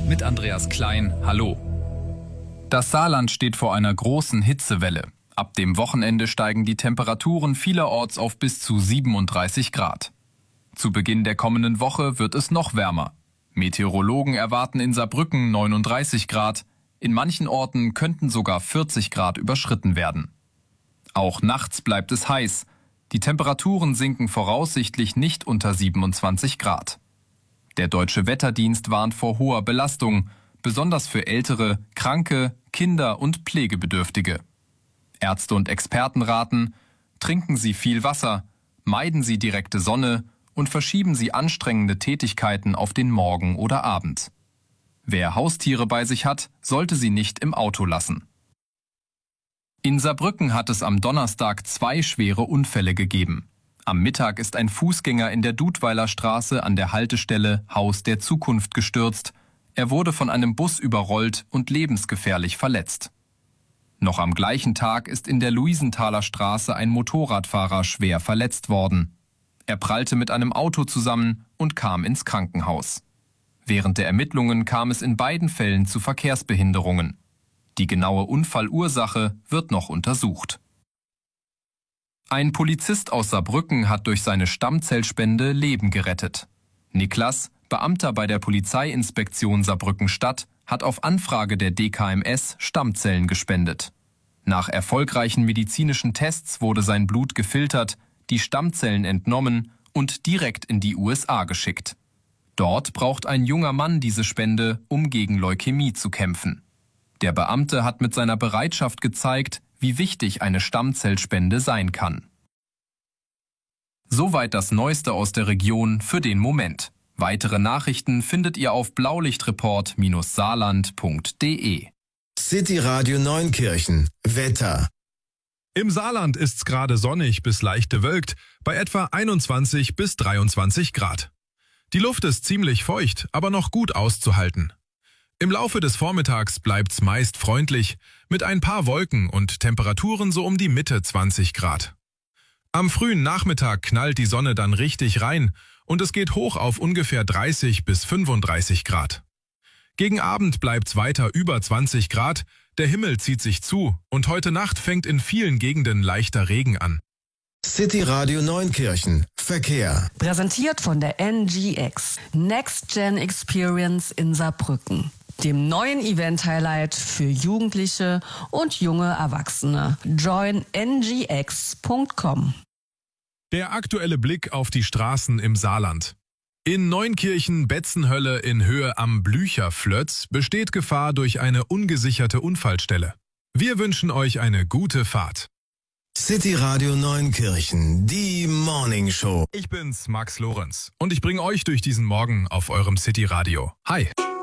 mit Andreas Klein. Hallo. Das Saarland steht vor einer großen Hitzewelle. Ab dem Wochenende steigen die Temperaturen vielerorts auf bis zu 37 Grad. Zu Beginn der kommenden Woche wird es noch wärmer. Meteorologen erwarten in Saarbrücken 39 Grad. In manchen Orten könnten sogar 40 Grad überschritten werden. Auch nachts bleibt es heiß. Die Temperaturen sinken voraussichtlich nicht unter 27 Grad. Der Deutsche Wetterdienst warnt vor hoher Belastung, besonders für Ältere, Kranke, Kinder und Pflegebedürftige. Ärzte und Experten raten, trinken Sie viel Wasser, meiden Sie direkte Sonne und verschieben Sie anstrengende Tätigkeiten auf den Morgen oder Abend. Wer Haustiere bei sich hat, sollte sie nicht im Auto lassen. In Saarbrücken hat es am Donnerstag 2 schwere Unfälle gegeben. Am Mittag ist ein Fußgänger in der Dudweiler Straße an der Haltestelle Haus der Zukunft gestürzt. Er wurde von einem Bus überrollt und lebensgefährlich verletzt. Noch am gleichen Tag ist in der Luisenthaler Straße ein Motorradfahrer schwer verletzt worden. Er prallte mit einem Auto zusammen und kam ins Krankenhaus. Während der Ermittlungen kam es in beiden Fällen zu Verkehrsbehinderungen. Die genaue Unfallursache wird noch untersucht. Ein Polizist aus Saarbrücken hat durch seine Stammzellspende Leben gerettet. Niklas, Beamter bei der Polizeiinspektion Saarbrücken-Stadt, hat auf Anfrage der DKMS Stammzellen gespendet. Nach erfolgreichen medizinischen Tests wurde sein Blut gefiltert, die Stammzellen entnommen und direkt in die USA geschickt. Dort braucht ein junger Mann diese Spende, um gegen Leukämie zu kämpfen. Der Beamte hat mit seiner Bereitschaft gezeigt, wie wichtig eine Stammzellspende sein kann. Soweit das Neueste aus der Region für den Moment. Weitere Nachrichten findet ihr auf blaulichtreport-saarland.de. City Radio Neunkirchen. Wetter. Im Saarland ist's gerade sonnig bis leicht bewölkt, bei etwa 21 bis 23 Grad. Die Luft ist ziemlich feucht, aber noch gut auszuhalten. Im Laufe des Vormittags bleibt's meist freundlich, mit ein paar Wolken und Temperaturen so um die Mitte 20 Grad. Am frühen Nachmittag knallt die Sonne dann richtig rein und es geht hoch auf ungefähr 30 bis 35 Grad. Gegen Abend bleibt's weiter über 20 Grad, der Himmel zieht sich zu und heute Nacht fängt in vielen Gegenden leichter Regen an. City Radio Neunkirchen. Verkehr. Präsentiert von der NGX. Next Gen Experience in Saarbrücken. Dem neuen Event-Highlight für Jugendliche und junge Erwachsene. Join ngx.com. Der aktuelle Blick auf die Straßen im Saarland. In Neunkirchen-Betzenhölle in Höhe am Blücherflötz besteht Gefahr durch eine ungesicherte Unfallstelle. Wir wünschen euch eine gute Fahrt. City Radio Neunkirchen, die Morning Show. Ich bin's, Max Lorenz, und ich bringe euch durch diesen Morgen auf eurem City Radio. Hi!